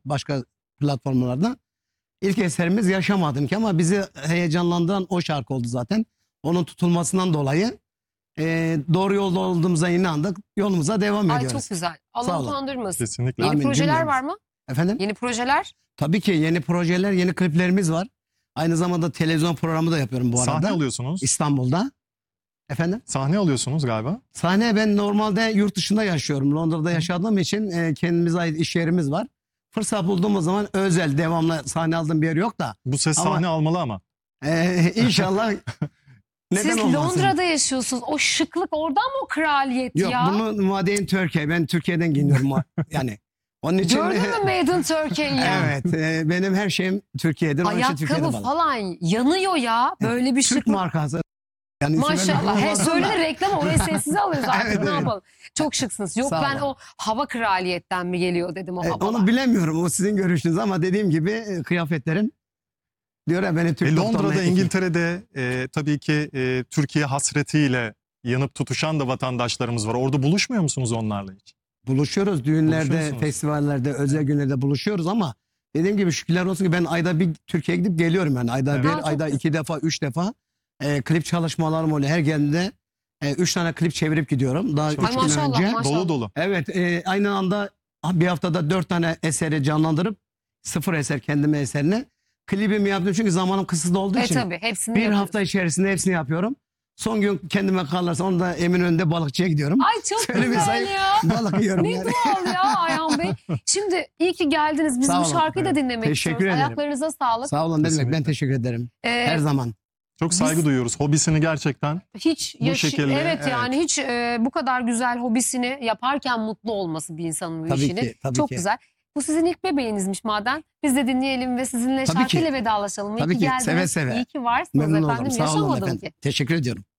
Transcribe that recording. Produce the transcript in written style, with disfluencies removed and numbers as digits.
başka platformlarda. İlk eserimiz Yaşamadım ki ama bizi heyecanlandıran o şarkı oldu zaten. Onun tutulmasından dolayı doğru yolda olduğumuza inandık. Yolumuza devam Ay ediyoruz. çok güzel. Sağ Allah olun. utandırmasın. Kesinlikle. Yeni Amin, projeler cümlemiz. var mı? Efendim? Yeni projeler? Tabii ki yeni projeler, yeni kliplerimiz var. Aynı zamanda televizyon programı da yapıyorum bu arada. Sahne alıyorsunuz. İstanbul'da. Efendim? Sahne alıyorsunuz galiba. Sahne ben normalde yurt dışında yaşıyorum. Londra'da yaşadığım için kendimize ait iş yerimiz var. Fırsat bulduğumuz zaman özel devamlı sahne aldığım bir yer yok da. Bu ses Ama- sahne almalı ama. İnşallah neden Siz olmasın? Londra'da yaşıyorsunuz. O şıklık oradan mı o kraliyet Yok ya? bunu Made in Türkiye. Ben Türkiye'den giyiniyorum. Yani onun için. Gördün mü Made in Turkey'i ya? Evet. Benim her şeyim Türkiye'den. Onun için Türkiye'de Ayakkabı bağlı. falan yanıyor ya. Böyle bir Türk şıklık. markası. Yani Maşallah. He, söyle de reklam orayı sessize alıyoruz artık. Evet, Ne evet. yapalım? Çok şıksınız. Yok Sağ ben olun. o hava kraliyetten mi geliyor dedim o havalar. Onu bilemiyorum. O sizin görüşünüz ama dediğim gibi kıyafetlerim diyor ya beni Türk Londra'da, doktoruna- İngiltere'de tabii ki Türkiye hasretiyle yanıp tutuşan da vatandaşlarımız var. Orada buluşmuyor musunuz onlarla hiç? Buluşuyoruz düğünlerde, Buluşuyorsunuz. festivallerde, özel günlerde buluşuyoruz ama dediğim gibi şükürler olsun ki ben ayda bir Türkiye'ye gidip geliyorum yani. Ayda Evet. bir, Ha, çok ayda güzel. 2 defa, 3 defa klip çalışmalarım oluyor. Her geldiğinde 3 tane klip çevirip gidiyorum. Daha 3 Ay, gün maşallah, önce. maşallah. Dolu dolu. Evet, aynı anda bir haftada 4 tane eseri canlandırıp 0 eser kendime eserine klibimi yaptım çünkü zamanım kısıtlı olduğu için. Tabii hepsini Bir yapıyoruz. hafta içerisinde hepsini yapıyorum. Son gün kendime kalırsa onu da Eminönü'nde balıkçıya gidiyorum. Ay çok Şöyle bir güzel sayı- ya. Balık yiyorum Ne yani. doğal ya Ayhan Bey. Şimdi iyi ki geldiniz. Biz Sağ bu olun. şarkıyı da dinlemek Teşekkür istiyoruz. ederim. Ayaklarınıza sağlık. Sağ olun ne demek, ben Kesinlikle. teşekkür ederim. Her zaman. Çok saygı Biz- duyuyoruz. Hobisini gerçekten. Hiç Bu şekilde, evet, evet. yani hiç bu kadar güzel hobisini yaparken mutlu olması bir insanın bu Tabii işini. ki, tabii Çok ki. güzel. Bu sizin ilk bebeğinizmiş madem. Biz de dinleyelim ve sizinle Tabii şarkıyla ki. vedalaşalım. İyi Tabii ki ki, geldiniz. seve seve. İyi ki varsınız Memnun efendim. oldum. Sağ olun Yaşamadım efendim. ki. Teşekkür ediyorum.